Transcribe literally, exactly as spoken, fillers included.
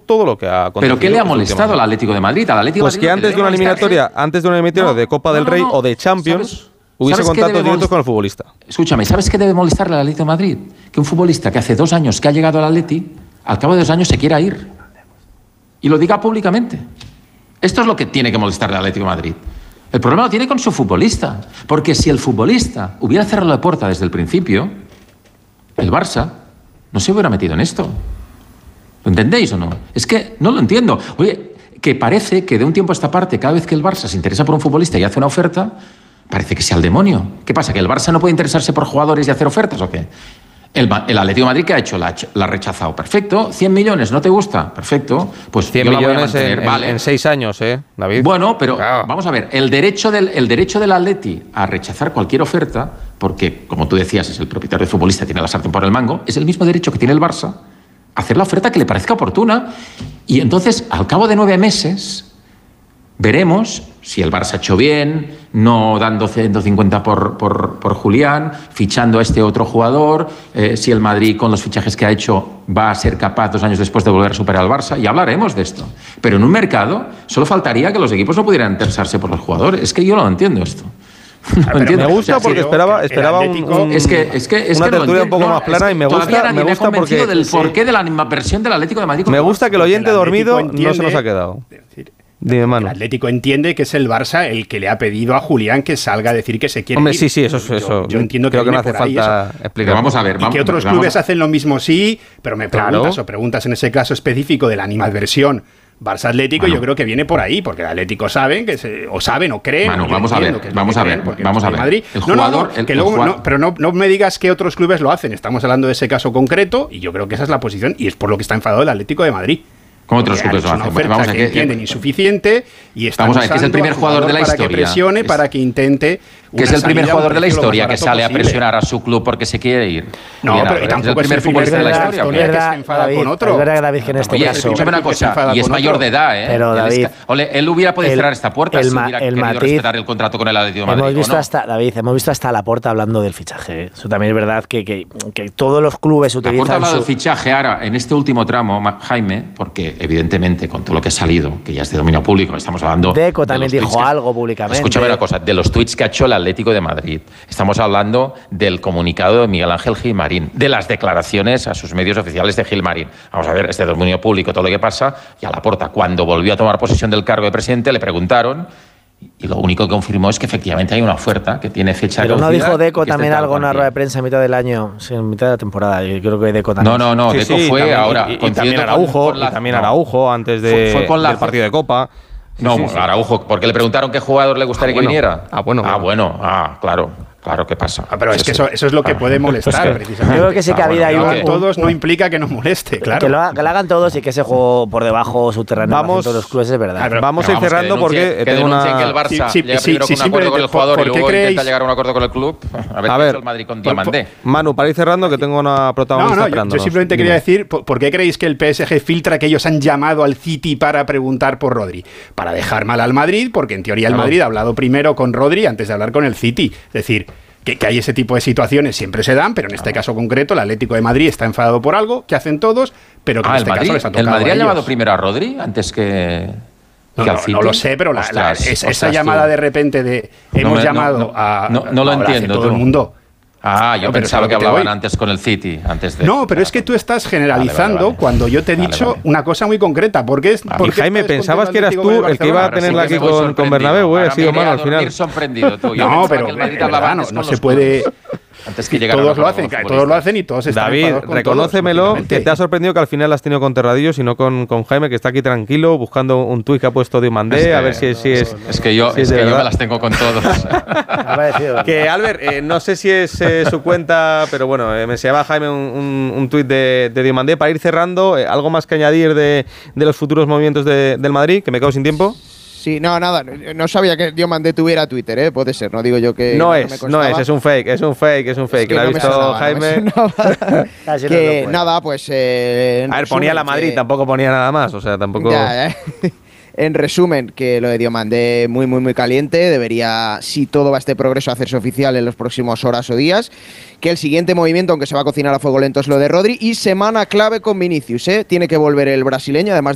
todo lo que ha acontecido. ¿Pero qué le ha molestado al Atlético de Madrid? Al Atlético pues de que Madrid antes de una eliminatoria, antes de una eliminatoria no, de Copa del no, no, Rey no. o de Champions, ¿Sabes? hubiese ¿Sabes contactos directos con el futbolista. Escúchame, ¿sabes qué debe molestarle al Atlético de Madrid? Que un futbolista que hace dos años que ha llegado al Atleti, al cabo de dos años se quiera ir. Y lo diga públicamente. Esto es lo que tiene que molestarle al Atlético de Madrid. El problema lo tiene con su futbolista. Porque si el futbolista hubiera cerrado la puerta desde el principio, el Barça no se hubiera metido en esto. ¿Lo entendéis o no? Es que no lo entiendo. Oye, que parece que de un tiempo a esta parte, cada vez que el Barça se interesa por un futbolista y hace una oferta, parece que sea el demonio. ¿Qué pasa? ¿Que el Barça no puede interesarse por jugadores y hacer ofertas o qué? El, el Atlético de Madrid, ¿qué ha hecho? La, la ha rechazado. Perfecto. cien millones, ¿no te gusta? Perfecto. Pues cien yo la voy a millones mantener. en, Vale. en seis años, ¿eh, David? Bueno, pero Claro. vamos a ver. El derecho, del, el derecho del Atleti a rechazar cualquier oferta, porque, como tú decías, es el propietario del futbolista, tiene la sartén por el mango, es el mismo derecho que tiene el Barça a hacer la oferta que le parezca oportuna. Y entonces, al cabo de nueve meses, veremos si el Barça ha hecho bien, no dando ciento cincuenta por, por, por Julián, fichando a este otro jugador, eh, si el Madrid con los fichajes que ha hecho va a ser capaz dos años después de volver a superar al Barça, y hablaremos de esto. Pero en un mercado solo faltaría que los equipos no pudieran interesarse por los jugadores. Es que yo no lo entiendo esto. No me entiendo. gusta O sea, porque sí, esperaba, el esperaba un, Atlético- un- es que, es que, es una que no lo tertulia un poco entiendo. más plana Es y me que gusta, todavía me nadie gusta ha convencido porque del porqué de la animadversión del Atlético de Madrid. con me el gusta Barça. que el oyente El Atlético dormido no entiende- se nos ha quedado. Es decir, Dime, Manu. El Atlético entiende que es el Barça el que le ha pedido a Julián que salga a decir que se quiere Hombre, ir. sí, sí, eso es Yo- eso. Yo, entiendo Creo que, que no viene hace por ahí falta eso. explicar. Pero vamos a ver, Y vamos, que otros vamos clubes a- hacen lo mismo, sí, pero me preguntas Claro. o preguntas en ese caso específico de la animadversión Barça Atlético, Manu. yo creo que viene por ahí, porque el Atlético saben que se, o saben o creen. Manu, o yo vamos a entiendo ver, que es lo vamos que a creen, ver, porque vamos no a soy ver. Madrid. El No, no, jugador- no, el- que el luego, jugador- no, pero no, no me digas que otros clubes lo hacen. Estamos hablando de ese caso concreto y yo creo que esa es la posición y es por lo que está enfadado el Atlético de Madrid. ¿Cómo otros Porque clubes lo ha hecho una hacen? oferta Vamos a que que- entienden insuficiente y están Vamos a ver, que es el usando primer al jugador de la para historia. que presione, Es- para que intente Que es una el primer salida a un jugador de la precio lo más historia que barato sale a posible. presionar a su club porque se quiere ir. No, Mira, pero y tampoco es el primer futbolista de la historia. Es ¿o qué? verdad, que se enfada David, con otro. es verdad, David, que en este Oye, caso... escúchame una que se cosa, enfada y es con mayor otro. de edad, ¿eh? Pero, Él es David, ca- Ole, él hubiera podido el- cerrar esta puerta el si Ma- hubiera el querido matiz- respetar el contrato con el Atlético de Madrid. Hemos ¿o visto no? hasta, David, hemos visto hasta Laporta hablando del fichaje. ¿eh? Eso también es verdad que, que, que todos los clubes La puerta ha utilizan hablado del su... fichaje ahora, en este último tramo, Ma- Jaime, porque evidentemente con todo lo que ha salido, que ya es de dominio público, estamos hablando... Deco de también los dijo tweets que- algo públicamente. Escúchame una cosa, de los tweets que ha hecho el Atlético de Madrid, estamos hablando del comunicado de Miguel Ángel Gilmarín, de las declaraciones a sus medios oficiales de Gilmarín. Vamos a ver, este dominio público, todo lo que pasa, y a Laporta, cuando volvió a tomar posesión del cargo de presidente, le preguntaron... Y lo único que confirmó es que efectivamente hay una oferta que tiene fecha de Pero no caducidad dijo Deco y que es de también tal algo en una cuantía. rueda de prensa en mitad del año, sí, en mitad de la temporada. Yo creo que Deco también. No, no, no, Sí, Deco sí, fue también, ahora... y, y coincidiendo también con- Araujo, con la- y también no. Araujo antes de, Fue- fue con la- del partido de Copa. No, Sí, sí, sí. Araujo, porque le preguntaron qué jugador le gustaría Ah, bueno. que viniera. Ah, bueno, Ah, bueno. bueno, ah, claro, claro, ¿qué pasa? Ah, pero es Sí, que sí. eso, eso es lo que Ah. puede molestar, que- precisamente. Yo creo que sí que Ah, ha habido ahí bueno, un, que- Que todos no implica que no moleste, claro. Que lo, ha- que lo hagan todos y que ese juego por debajo subterráneo Vamos- en todos los clubes es verdad. Ah, pero- Vamos Pero a ir que cerrando denuncie- porque que tengo denuncien una... que el Barça Sí, sí, llega sí, primero sí, con un acuerdo con el simplemente, jugador ¿por y qué luego creéis? intenta llegar a un acuerdo con el club. A ver, A qué ver, hizo el Madrid con por- Diamandé. Manu, para ir cerrando, que tengo una No, protagonista no, yo, esperándonos. yo simplemente Dime. quería decir, ¿por por qué creéis que el P S G filtra que ellos han llamado al City para preguntar por Rodri? Para dejar mal al Madrid, porque en teoría el Claro. Madrid ha hablado primero con Rodri antes de hablar con el City. Es decir, que, que hay ese tipo de situaciones, siempre se dan, pero en este caso concreto el Atlético de Madrid está enfadado por algo que hacen todos, pero que Ah, en el este Madrid, caso les ha tocado el Madrid a ha ellos. llamado primero a Rodri antes que, No, que al no, City. no lo sé, pero la- la- Ostras, es- esa ostras, llamada tú. de repente de No hemos me- no, llamado no, a... no, no lo hace entiendo, todo tú. el mundo. Ah, yo No, pero pensaba es a que lo que te hablaban voy. antes con el City, antes de... No, pero es que tú estás generalizando Vale, vale, vale. cuando yo te he Vale, dicho vale. una cosa muy concreta. ¿Por qué es, Vale. por Y qué Jaime, estás pensabas contra que eras Atlético tú de el que iba a Barcelona? tenerla Ahora sí aquí que me voy con, con sorprendido. Bernabéu, eh, Ahora ha sido me iré malo a al dormir final. sorprendido, tú. Yo No, pensaba pero que el Madrid de hablaba verdad, no, antes no con se los puede... clubes. Antes que llegaran Todos a lo un hacen, acuerdo todos lo futbolístico. hacen y todos están David, enfadados con reconócemelo, todos, que últimamente. te ha sorprendido que al final has tenido con Terradillos y no con, con Jaime, que está aquí tranquilo, buscando un tuit que ha puesto Diomandé, Es que- a ver si, es- si es... Es que yo, si es de que yo verdad. me las tengo con todos. Me ha parecido. Que Albert, eh, no sé si es eh, su cuenta, pero bueno, eh, me enseñaba Jaime un, un, un tuit de, de Diomandé. Para ir cerrando, eh, ¿algo más que añadir de, de los futuros movimientos de- del Madrid? Que me quedo sin tiempo. Sí, no, nada, no, no sabía que Diomandé tuviera Twitter, ¿eh? Puede ser, no digo yo que... No me es, no constaba. es, es un fake, es un fake, es un fake. que Lo ha no me visto sonaba, no me Jaime. sonaba. Casi no que lo puedo. nada, pues... eh, en A ver, ponía resumen, la Madrid, que- tampoco ponía nada más, o sea, tampoco... Ya, ya. En resumen, que lo de Diomandé muy, muy, muy caliente. Debería, si todo va a este progreso, hacerse oficial en los próximos horas o días. Que el siguiente movimiento, aunque se va a cocinar a fuego lento, es lo de Rodri. Y semana clave con Vinicius, ¿eh? Tiene que volver el brasileño, además